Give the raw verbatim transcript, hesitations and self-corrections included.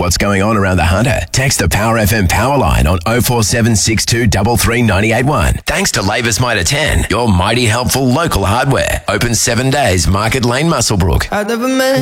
what's going on around the Hunter? Text the Power F M power line on oh four seven six two three three nine eight one. Thanks to Labour's Mitre ten, your mighty helpful local hardware. Open seven days, Market Lane, Muswellbrook. I never met